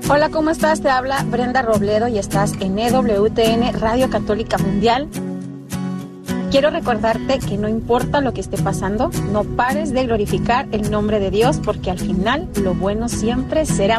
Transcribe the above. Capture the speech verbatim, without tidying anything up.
Hola, ¿cómo estás? Te habla Brenda Robledo y estás en E W T N Radio Católica Mundial. Quiero recordarte que no importa lo que esté pasando, no pares de glorificar el nombre de Dios, porque al final lo bueno siempre será